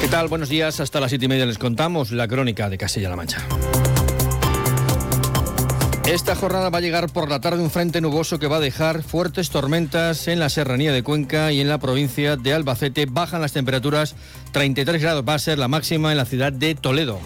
¿Qué tal? Buenos días. Hasta las 7:30 les contamos la crónica de Castilla-La Mancha. Esta jornada va a llegar por la tarde un frente nuboso que va a dejar fuertes tormentas en la serranía de Cuenca y en la provincia de Albacete. Bajan las temperaturas, 33 grados va a ser la máxima en la ciudad de Toledo.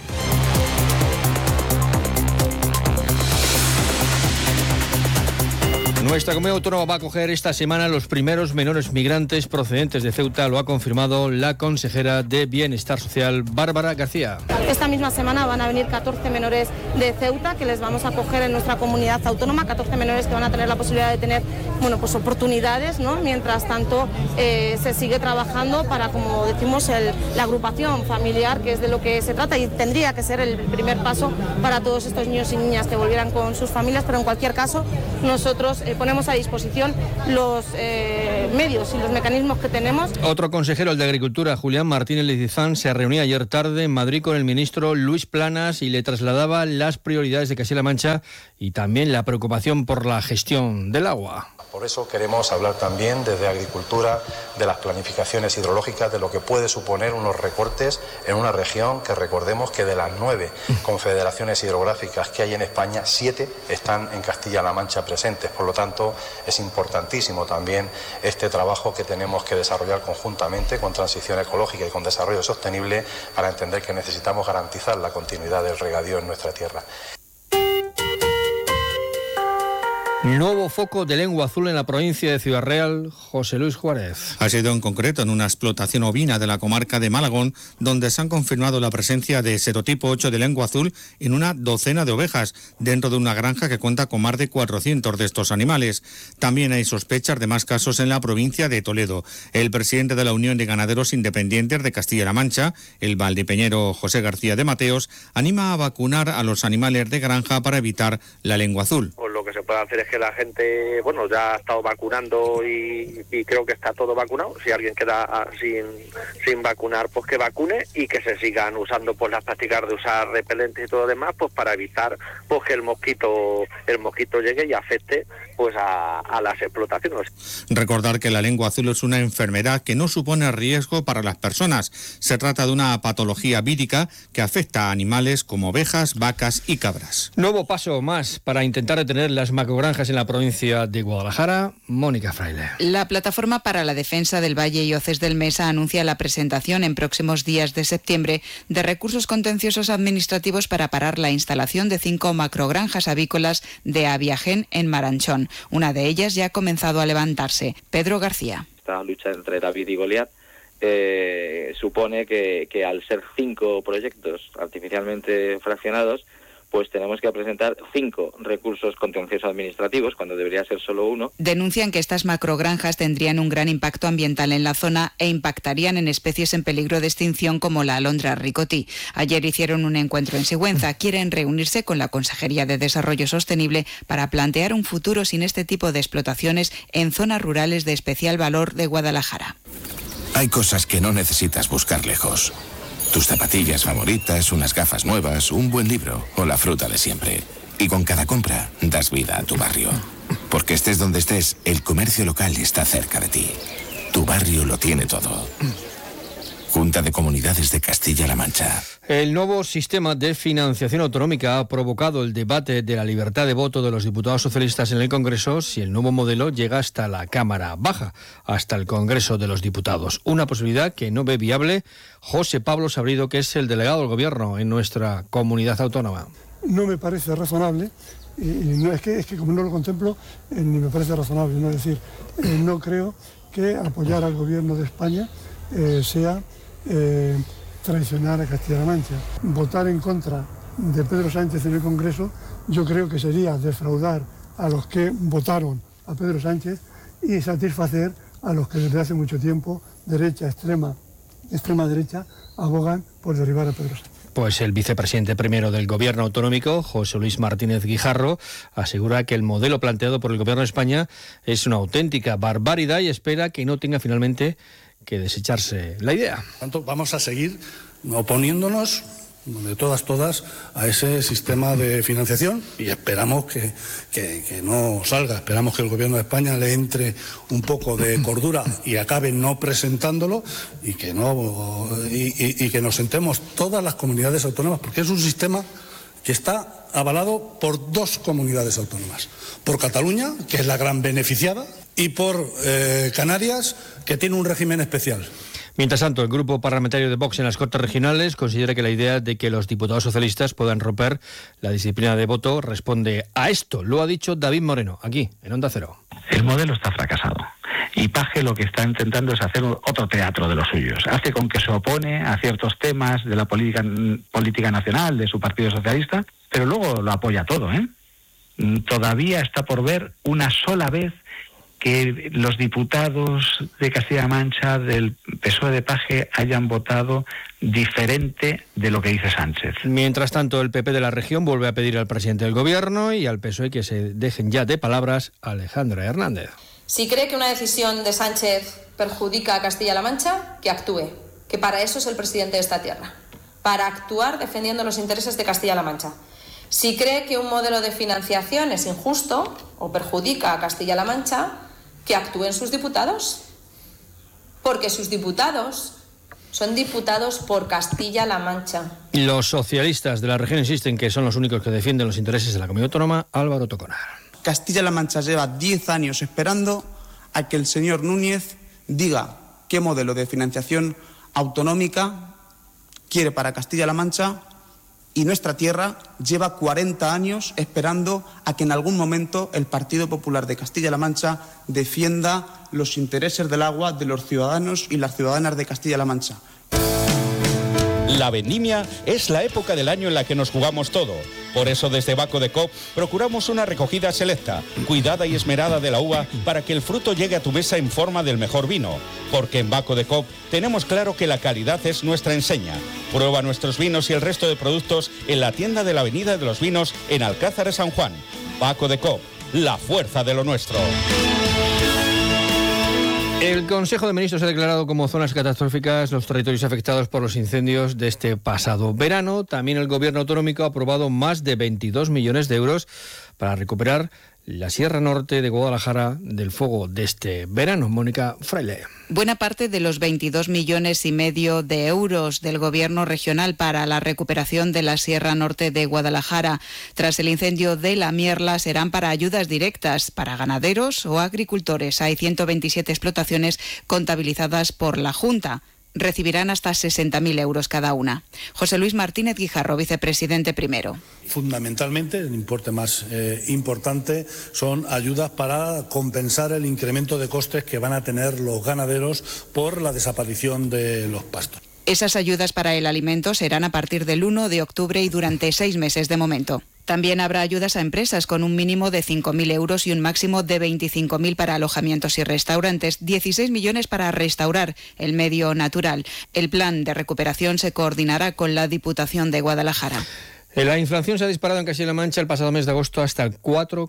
Nuestra comunidad autónoma va a acoger esta semana los primeros menores migrantes procedentes de Ceuta, lo ha confirmado la consejera de Bienestar Social, Bárbara García. Esta misma semana van a venir 14 menores de Ceuta que les vamos a acoger en nuestra comunidad autónoma, 14 menores que van a tener la posibilidad de tener oportunidades, ¿no? Mientras tanto se sigue trabajando para, como decimos, la agrupación familiar, que es de lo que se trata y tendría que ser el primer paso para todos estos niños y niñas que volvieran con sus familias, pero en cualquier caso nosotros ponemos a disposición los medios y los mecanismos que tenemos. Otro consejero, el de Agricultura, Julián Martínez Lizizán, se reunía ayer tarde en Madrid con el ministro Luis Planas y le trasladaba las prioridades de Castilla-La Mancha y también la preocupación por la gestión del agua. Por eso queremos hablar también desde Agricultura de las planificaciones hidrológicas, de lo que puede suponer unos recortes en una región que recordemos que de las 9 confederaciones hidrográficas que hay en España, 7 están en Castilla-La Mancha presentes. Por lo tanto, es importantísimo también este trabajo que tenemos que desarrollar conjuntamente con transición ecológica y con desarrollo sostenible para entender que necesitamos garantizar la continuidad del regadío en nuestra tierra. Nuevo foco de lengua azul en la provincia de Ciudad Real, José Luis Juárez. Ha sido en concreto en una explotación ovina de la comarca de Malagón, donde se han confirmado la presencia de serotipo 8 de lengua azul en una docena de ovejas, dentro de una granja que cuenta con más de 400 de estos animales. También hay sospechas de más casos en la provincia de Toledo. El presidente de la Unión de Ganaderos Independientes de Castilla-La Mancha, el valdipeñero José García de Mateos, anima a vacunar a los animales de granja para evitar la lengua azul. Pues lo que se puede hacer es que la gente, ya ha estado vacunando y creo que está todo vacunado. Si alguien queda sin vacunar, pues que vacune y que se sigan usando pues las prácticas de usar repelentes y todo lo demás, pues para evitar pues que el mosquito llegue y afecte pues a las explotaciones. Recordar que la lengua azul es una enfermedad que no supone riesgo para las personas. Se trata de una patología vírica que afecta a animales como ovejas, vacas y cabras. Nuevo paso más para intentar detener las macrogranjas en la provincia de Guadalajara. Mónica Fraile. La Plataforma para la Defensa del Valle y Hoces del Mesa anuncia la presentación en próximos días de septiembre de recursos contenciosos administrativos para parar la instalación de 5 macrogranjas avícolas de Aviagen en Maranchón. Una de ellas ya ha comenzado a levantarse. Pedro García. Esta lucha entre David y Goliat supone que al ser 5 proyectos artificialmente fraccionados, pues tenemos que presentar 5 recursos contenciosos administrativos, cuando debería ser solo 1. Denuncian que estas macrogranjas tendrían un gran impacto ambiental en la zona e impactarían en especies en peligro de extinción como la alondra ricotí. Ayer hicieron un encuentro en Sigüenza. Quieren reunirse con la Consejería de Desarrollo Sostenible para plantear un futuro sin este tipo de explotaciones en zonas rurales de especial valor de Guadalajara. Hay cosas que no necesitas buscar lejos. Tus zapatillas favoritas, unas gafas nuevas, un buen libro o la fruta de siempre. Y con cada compra das vida a tu barrio. Porque estés donde estés, el comercio local está cerca de ti. Tu barrio lo tiene todo. Junta de Comunidades de Castilla-La Mancha. El nuevo sistema de financiación autonómica ha provocado el debate de la libertad de voto de los diputados socialistas en el Congreso si el nuevo modelo llega hasta la Cámara Baja, hasta el Congreso de los Diputados. Una posibilidad que no ve viable José Pablo Sabrido, que es el delegado del Gobierno en nuestra comunidad autónoma. No me parece razonable, y no, es que como no lo contemplo, ni me parece razonable. No, es decir, no creo que apoyar al Gobierno de España sea traicionar a Castilla-La Mancha. Votar en contra de Pedro Sánchez en el Congreso, yo creo que sería defraudar a los que votaron a Pedro Sánchez y satisfacer a los que desde hace mucho tiempo, extrema derecha, abogan por derribar a Pedro Sánchez. Pues el vicepresidente primero del Gobierno autonómico, José Luis Martínez Guijarro, asegura que el modelo planteado por el Gobierno de España es una auténtica barbaridad y espera que no tenga finalmente que desecharse la idea. Por tanto, vamos a seguir oponiéndonos de todas, a ese sistema de financiación y esperamos que no salga, esperamos que el Gobierno de España le entre un poco de cordura y acabe no presentándolo y que nos sentemos todas las comunidades autónomas, porque es un sistema que está avalado por 2 comunidades autónomas, por Cataluña, que es la gran beneficiada, y por Canarias, que tiene un régimen especial. Mientras tanto, el grupo parlamentario de Vox en las Cortes Regionales considera que la idea de que los diputados socialistas puedan romper la disciplina de voto responde a esto. Lo ha dicho David Moreno, aquí, en Onda Cero. El modelo está fracasado. Y Paje lo que está intentando es hacer otro teatro de los suyos. Hace con que se opone a ciertos temas de la política nacional de su Partido Socialista, pero luego lo apoya todo, ¿eh? Todavía está por ver una sola vez que los diputados de Castilla-La Mancha del PSOE de Paje hayan votado diferente de lo que dice Sánchez. Mientras tanto, el PP de la región vuelve a pedir al presidente del Gobierno y al PSOE que se dejen ya de palabras. Alejandra Hernández. Si cree que una decisión de Sánchez perjudica a Castilla-La Mancha, que actúe, que para eso es el presidente de esta tierra, para actuar defendiendo los intereses de Castilla-La Mancha. Si cree que un modelo de financiación es injusto o perjudica a Castilla-La Mancha, que actúen sus diputados, porque sus diputados son diputados por Castilla-La Mancha. Los socialistas de la región insisten que son los únicos que defienden los intereses de la comunidad autónoma. Álvaro Toconar. Castilla-La Mancha lleva 10 años esperando a que el señor Núñez diga qué modelo de financiación autonómica quiere para Castilla-La Mancha, y nuestra tierra lleva 40 años esperando a que en algún momento el Partido Popular de Castilla-La Mancha defienda los intereses del agua de los ciudadanos y las ciudadanas de Castilla-La Mancha. La vendimia es la época del año en la que nos jugamos todo. Por eso desde Baco de Cop procuramos una recogida selecta, cuidada y esmerada de la uva para que el fruto llegue a tu mesa en forma del mejor vino. Porque en Baco de Cop tenemos claro que la calidad es nuestra enseña. Prueba nuestros vinos y el resto de productos en la tienda de la Avenida de los Vinos en Alcázar de San Juan. Baco de Cop, la fuerza de lo nuestro. El Consejo de Ministros ha declarado como zonas catastróficas los territorios afectados por los incendios de este pasado verano. También el Gobierno autonómico ha aprobado más de 22 millones de euros para recuperar la Sierra Norte de Guadalajara del fuego de este verano. Mónica Fraile. Buena parte de los 22,5 millones de euros del Gobierno regional para la recuperación de la Sierra Norte de Guadalajara tras el incendio de La Mierla serán para ayudas directas para ganaderos o agricultores. Hay 127 explotaciones contabilizadas por la Junta. Recibirán hasta 60.000 euros cada una. José Luis Martínez Guijarro, vicepresidente primero. Fundamentalmente, el importe más importante son ayudas para compensar el incremento de costes que van a tener los ganaderos por la desaparición de los pastos. Esas ayudas para el alimento serán a partir del 1 de octubre y durante 6 meses de momento. También habrá ayudas a empresas con un mínimo de 5.000 euros y un máximo de 25.000 para alojamientos y restaurantes, 16 millones para restaurar el medio natural. El plan de recuperación se coordinará con la Diputación de Guadalajara. La inflación se ha disparado en Castilla-La Mancha el pasado mes de agosto hasta el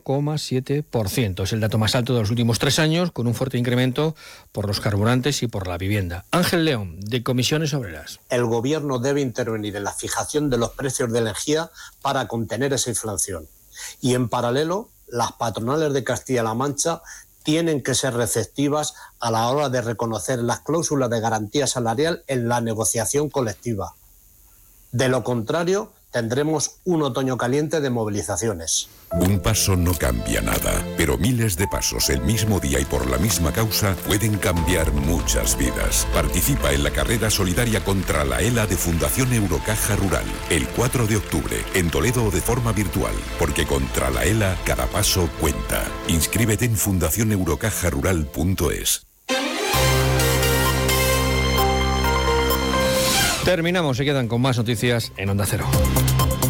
4,7%. Es el dato más alto de los últimos 3 años, con un fuerte incremento por los carburantes y por la vivienda. Ángel León, de Comisiones Obreras. El Gobierno debe intervenir en la fijación de los precios de energía para contener esa inflación. Y en paralelo, las patronales de Castilla-La Mancha tienen que ser receptivas a la hora de reconocer las cláusulas de garantía salarial en la negociación colectiva. De lo contrario, tendremos un otoño caliente de movilizaciones. Un paso no cambia nada, pero miles de pasos el mismo día y por la misma causa pueden cambiar muchas vidas. Participa en la carrera solidaria contra la ELA de Fundación Eurocaja Rural, el 4 de octubre, en Toledo o de forma virtual, porque contra la ELA cada paso cuenta. Inscríbete en fundacioneurocajarural.es. Terminamos, se quedan con más noticias en Onda Cero.